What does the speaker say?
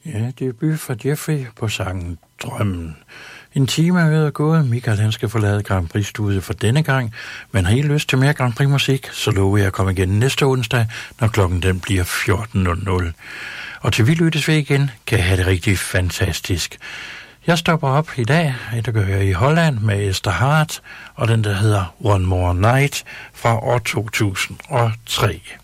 Ja, debut fra Jeffrey på sangen Drømmen. En time er ved at gå. Michael han skal forlade Grand Prix-studiet for denne gang, men har I lyst til mere Grand Prix-musik, så lover jeg at komme igen næste onsdag, når klokken den bliver 14.00. Og til vi lyttes ved igen, kan jeg have det rigtig fantastisk. Jeg stopper op i dag, der gør jeg i Holland med Esther Hart, og den der hedder One More Night fra år 2003.